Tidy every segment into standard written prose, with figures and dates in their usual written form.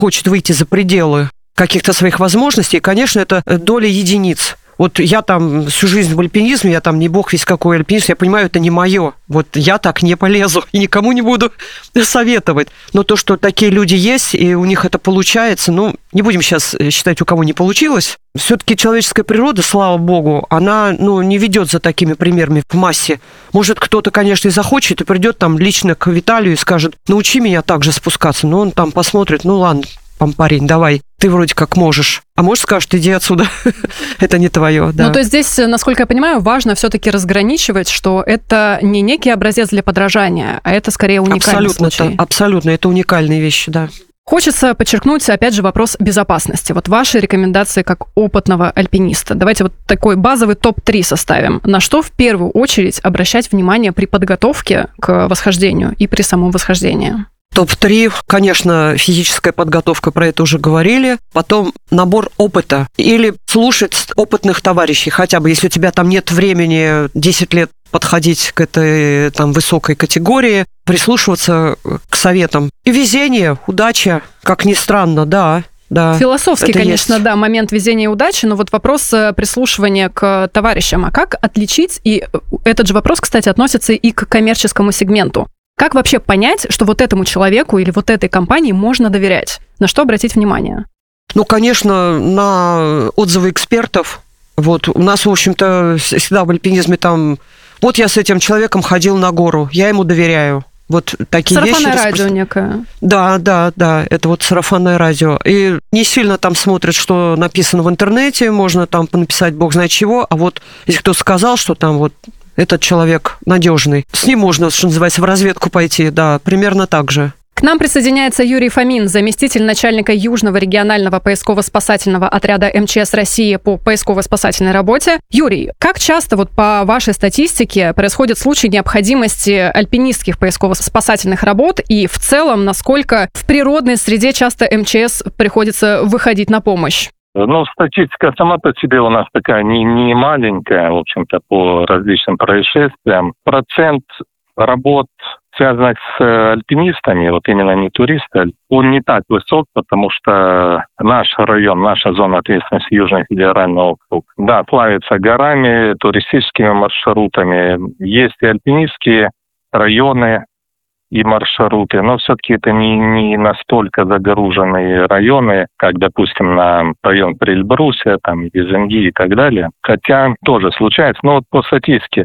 хочет выйти за пределы каких-то своих возможностей, конечно, это доля единиц. Вот я там всю жизнь в альпинизме, я там не бог весь какой альпинист, я понимаю, это не мое. Вот я так не полезу и никому не буду советовать. Но то, что такие люди есть, и у них это получается, не будем сейчас считать, у кого не получилось. Все-таки человеческая природа, слава богу, она не ведет за такими примерами в массе. Может, кто-то, конечно, и захочет, и придет там лично к Виталию и скажет: научи меня так же спускаться. Но он там посмотрит: ладно, парень, давай, ты вроде как можешь. А может, скажет: иди отсюда, это не твое. Да. То есть здесь, насколько я понимаю, важно все-таки разграничивать, что это не некий образец для подражания, а это скорее уникальный случай. Абсолютно, это уникальные вещи, да. Хочется подчеркнуть, опять же, вопрос безопасности. Вот ваши рекомендации как опытного альпиниста. Давайте вот такой базовый топ-3 составим. На что в первую очередь обращать внимание при подготовке к восхождению и при самом восхождении? Топ-3, конечно, физическая подготовка, про это уже говорили. Потом набор опыта. Или слушать опытных товарищей. Хотя бы, если у тебя там нет времени 10 лет подходить к этой там высокой категории, прислушиваться к советам. И везение, удача, как ни странно, да. Философский, конечно, есть. Да, момент везения и удачи, но вот вопрос прислушивания к товарищам. А как отличить, и этот же вопрос, кстати, относится и к коммерческому сегменту. Как вообще понять, что вот этому человеку или вот этой компании можно доверять? На что обратить внимание? Конечно, на отзывы экспертов. Вот у нас, в общем-то, всегда в альпинизме там: вот я с этим человеком ходил на гору, я ему доверяю. Вот такие сарафанное вещи. Радио некое. Да, это вот сарафанное радио. И не сильно там смотрят, что написано в интернете, можно там понаписать бог знает чего, а вот если кто сказал, что там вот этот человек надежный, с ним можно, что называется, в разведку пойти, да, примерно так же. К нам присоединяется Юрий Фомин, заместитель начальника Южного регионального поисково-спасательного отряда МЧС России по поисково-спасательной работе. Юрий, как часто вот по вашей статистике происходят случаи необходимости альпинистских поисково-спасательных работ, и в целом, насколько в природной среде часто МЧС приходится выходить на помощь? Статистика сама по себе у нас такая не маленькая, в общем-то, по различным происшествиям. Процент работ, связанных с альпинистами, вот именно не туристы, он не так высок, потому что наш район, наша зона ответственности Южный федеральный округ, да, славится горами, туристическими маршрутами. Есть и альпинистские районы и маршруты, но все-таки это не настолько загруженные районы, как, допустим, на район Прельбрусья, там, Визенги и так далее. Хотя тоже случается. Но вот по статистике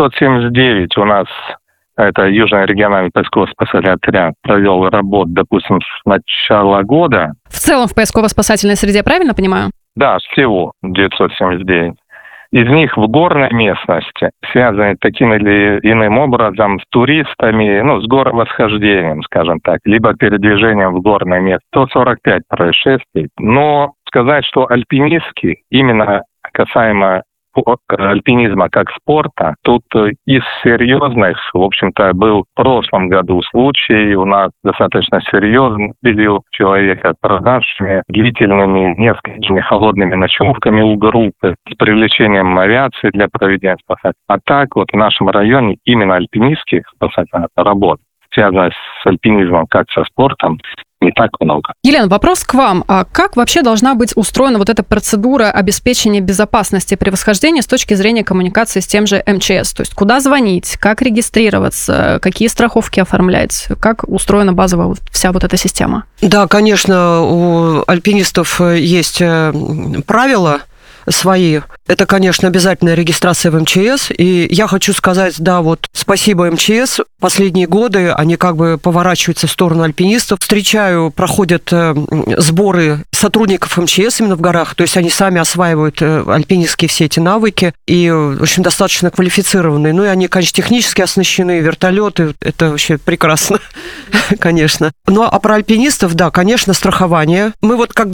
979 у нас, это Южный региональный поисково-спасательный отряд, провел работ, допустим, с начала года. В целом в поисково-спасательной среде, правильно понимаю? Да, всего 979. Из них в горной местности, связаны таким или иным образом с туристами, с горовосхождением, скажем так, либо передвижением в горное место, 145 происшествий. Но сказать, что альпинистский, именно касаемо альпинизма как спорта, тут из серьезных, в общем-то, был в прошлом году случай, у нас достаточно серьезный, убил человека продажами, длительными, несколькими холодными ночевками у группы, с привлечением авиации для проведения спасательных. А так вот в нашем районе именно альпинистских спасательных работ, связанных с альпинизмом как со спортом, не так много. Елена, вопрос к вам. А как вообще должна быть устроена вот эта процедура обеспечения безопасности при восхождении с точки зрения коммуникации с тем же МЧС? То есть куда звонить, как регистрироваться, какие страховки оформлять, как устроена базовая вся вот эта система? Да, конечно, у альпинистов есть правила свои. Это, конечно, обязательная регистрация в МЧС. И я хочу сказать, спасибо МЧС. Последние годы они как бы поворачиваются в сторону альпинистов. Встречаю, проходят сборы сотрудников МЧС именно в горах. То есть они сами осваивают альпинистские все эти навыки. И, в общем, достаточно квалифицированные. И они, конечно, технически оснащены, вертолеты. Это вообще прекрасно, конечно. А про альпинистов, да, конечно, страхование. Мы когда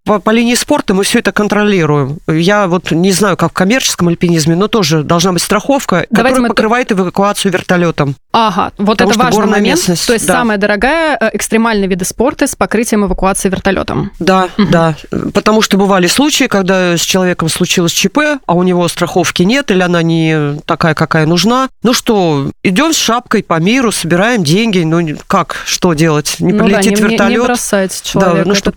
по линии спорта мы все это контролируем. Я вот не знаю, как в коммерческом альпинизме, но тоже должна быть страховка, которая покрывает эвакуацию вертолетом. Ага, вот потому это важный момент. Местность, то есть самая дорогая экстремальные виды спорта с покрытием эвакуации вертолетом. Да, да. Потому что бывали случаи, когда с человеком случилось ЧП, а у него страховки нет, или она не такая, какая нужна. Ну что, идем с шапкой по миру, собираем деньги. Ну как, что делать? Не прилетит вертолет. Не бросать человека. Да, ну, чтобы